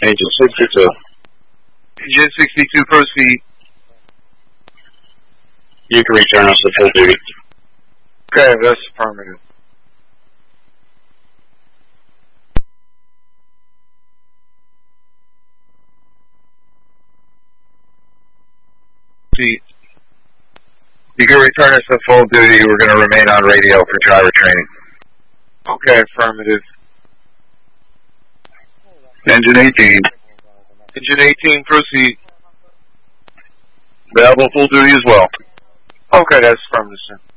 Engine 62. Engine 62, proceed. You can return us to full duty. Okay, that's affirmative. You can return us to full duty. We're going to remain on radio for driver training. Okay, affirmative. Engine 18. Engine 18, proceed. Available full duty as well. Okay, that's affirmative, sir.